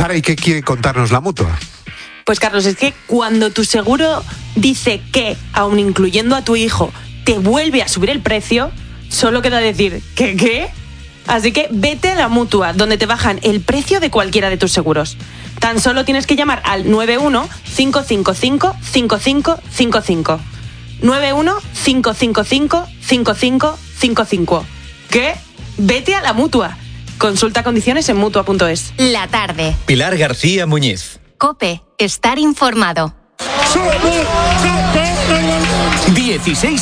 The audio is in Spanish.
Sara, ¿y qué quiere contarnos la Mutua? Pues Carlos, es que cuando tu seguro dice que, aun incluyendo a tu hijo, te vuelve a subir el precio, solo queda decir, ¿qué? Así que vete a la Mutua, donde te bajan el precio de cualquiera de tus seguros. Tan solo tienes que llamar al 91-555-5555. 91-555-5555. ¿Qué? Vete a la Mutua. Consulta condiciones en Mutua.es. La tarde. Pilar García Muñiz. COPE. Estar informado. 16